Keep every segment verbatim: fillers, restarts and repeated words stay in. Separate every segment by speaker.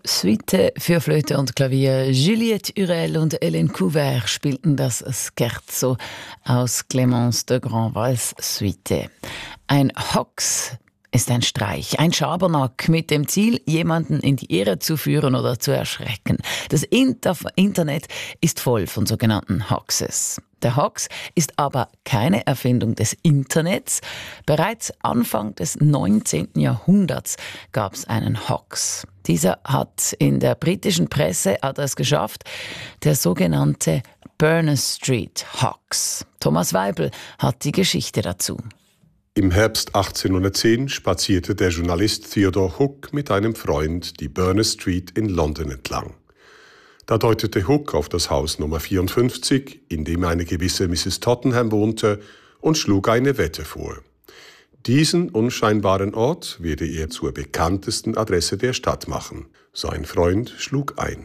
Speaker 1: Suite für Flöte und Klavier. Juliette Hurel und Hélène Couvert spielten das Scherzo aus Clémence de Grandvalls Suite. Ein Hoax ist ein Streich, ein Schabernack mit dem Ziel, jemanden in die Irre zu führen oder zu erschrecken. Das Inter- Internet ist voll von sogenannten Hoaxes. Der Hoax ist aber keine Erfindung des Internets. Bereits Anfang des neunzehnten Jahrhunderts gab es einen Hoax. Dieser hat in der britischen Presse hat er es geschafft, der sogenannte Berners Street Hoax. Thomas Weibel hat die Geschichte dazu.
Speaker 2: Im Herbst achtzehnhundertzehn spazierte der Journalist Theodore Hook mit einem Freund die Berners Street in London entlang. Da deutete Hook auf das Haus Nummer vierundfünfzig, in dem eine gewisse Misses Tottenham wohnte, und schlug eine Wette vor. Diesen unscheinbaren Ort werde er zur bekanntesten Adresse der Stadt machen. Sein Freund schlug ein.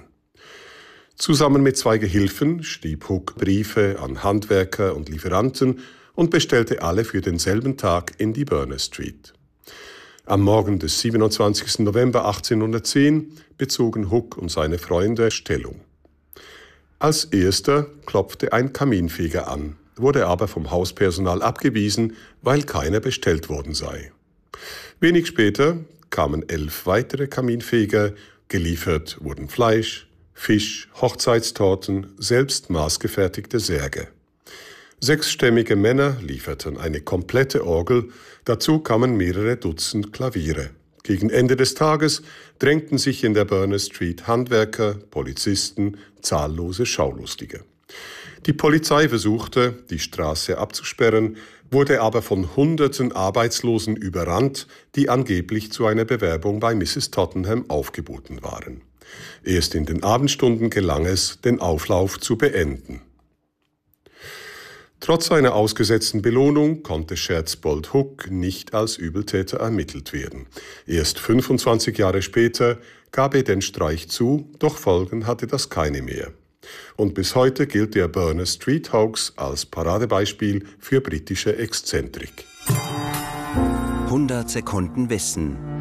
Speaker 2: Zusammen mit zwei Gehilfen schrieb Hook Briefe an Handwerker und Lieferanten und bestellte alle für denselben Tag in die Berners Street. Am Morgen des siebenundzwanzigsten November achtzehnhundertzehn bezogen Hook und seine Freunde Stellung. Als erster klopfte ein Kaminfeger an, wurde aber vom Hauspersonal abgewiesen, weil keiner bestellt worden sei. Wenig später kamen elf weitere Kaminfeger, geliefert wurden Fleisch, Fisch, Hochzeitstorten, selbst maßgefertigte Särge. Sechsstämmige Männer lieferten eine komplette Orgel, dazu kamen mehrere Dutzend Klaviere. Gegen Ende des Tages drängten sich in der Berners Street Handwerker, Polizisten, zahllose Schaulustige. Die Polizei versuchte, die Straße abzusperren, wurde aber von Hunderten Arbeitslosen überrannt, die angeblich zu einer Bewerbung bei Misses Tottenham aufgeboten waren. Erst in den Abendstunden gelang es, den Auflauf zu beenden. Trotz seiner ausgesetzten Belohnung konnte Scherzbold Hook nicht als Übeltäter ermittelt werden. Erst fünfundzwanzig Jahre später gab er den Streich zu, doch Folgen hatte das keine mehr. Und bis heute gilt der Berners Street Hoax als Paradebeispiel für britische Exzentrik.
Speaker 3: hundert Sekunden Wissen.